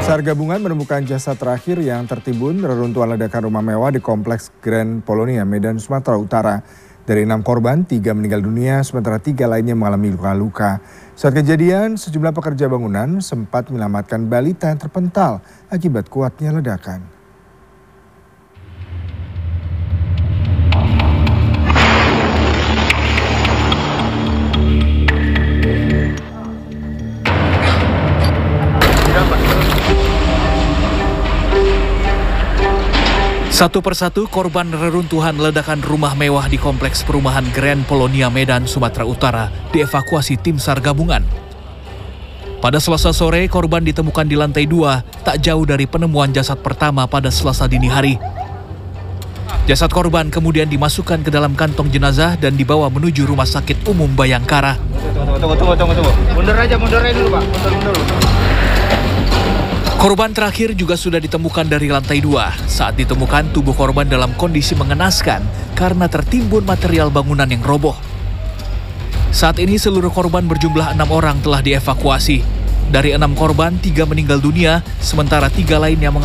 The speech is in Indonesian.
SAR gabungan menemukan jasad terakhir yang tertimbun reruntuhan ledakan rumah mewah di Kompleks Grand Polonia, Medan, Sumatera Utara. Dari 6 korban, 3 meninggal dunia, sementara 3 lainnya mengalami luka-luka. Saat kejadian, sejumlah pekerja bangunan sempat menyelamatkan balita yang terpental akibat kuatnya ledakan. Satu persatu korban reruntuhan ledakan rumah mewah di Kompleks Perumahan Grand Polonia, Medan, Sumatera Utara dievakuasi tim SAR gabungan. Pada Selasa sore, korban ditemukan di lantai 2, tak jauh dari penemuan jasad pertama pada Selasa dini hari. Jasad korban kemudian dimasukkan ke dalam kantong jenazah dan dibawa menuju Rumah Sakit Umum Bayangkara. Tunggu. Mundur aja dulu, Pak. Mundur. Korban terakhir juga sudah ditemukan dari lantai 2. Saat ditemukan, tubuh korban dalam kondisi mengenaskan karena tertimbun material bangunan yang roboh. Saat ini seluruh korban berjumlah 6 orang telah dievakuasi. Dari 6 korban, 3 meninggal dunia, sementara 3 lainnya